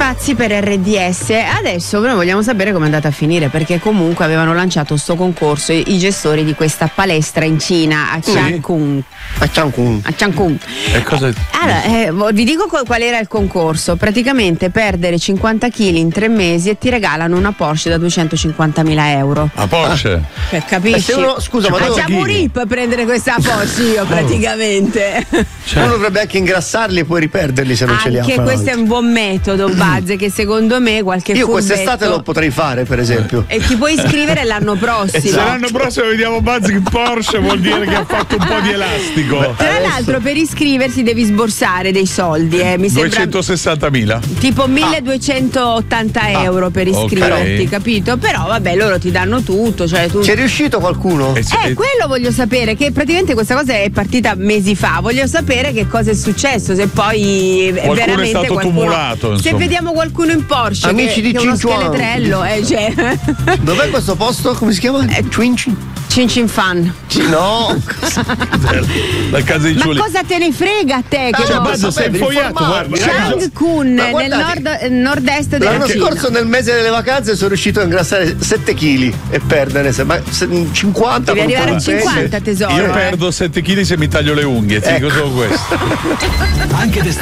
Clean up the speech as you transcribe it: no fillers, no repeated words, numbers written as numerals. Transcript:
spazi per RDS. Adesso noi vogliamo sapere come è andata a finire, perché comunque avevano lanciato sto concorso i gestori di questa palestra in Cina a Cancun. A Cancun. E cosa... Allora, vi dico qual era il concorso. Praticamente perdere 50 kg in 3 mesi e ti regalano una Porsche da 250.000 euro. A Porsche? Capisci? Scusa, ma facciamo per prendere questa Porsche io praticamente. Uno dovrebbe anche ingrassarli e poi riperderli se non ce li ha. Anche questo è un buon metodo, Buzz, che secondo me qualche io quest'estate lo potrei fare, per esempio. E ti puoi iscrivere l'anno prossimo. Se l'anno prossimo vediamo Buzz che Porsche vuol dire che ha fatto un po' di elastico. Tra l'altro per iscriversi devi sborsare dei soldi, mi sembra 260.000. tipo 1.280 euro per iscriverti, capito? Però vabbè, loro ti danno tutto, cioè tu... C'è riuscito qualcuno? Quello voglio sapere, che praticamente questa cosa è partita mesi fa. Voglio sapere che cosa è successo, se poi qualcuno veramente è stato tumulato, se vediamo qualcuno in Porsche amici che di è uno Cinchuan. scheletrello, cioè. Dov'è questo posto? Come si chiama? Cin Cin Fan. No. La casa di Giulia. Ma cosa te ne frega a te? Che Buzz, sei infogliato, guarda. Cancun, nel nord-est della L'anno Cina. scorso nel mese delle vacanze sono riuscito a ingrassare 7 kg e perdere 50. Devi arrivare a 50, tesoro. Io perdo 7 kg se mi taglio le unghie, ti dico solo questo. Anche